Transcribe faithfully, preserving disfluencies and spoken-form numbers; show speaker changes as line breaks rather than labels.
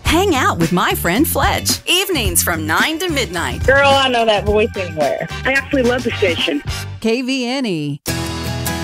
Hang out with my friend Fletch. Evenings from nine to midnight.
Girl, I know that voice anywhere. I actually love the station.
K V N E.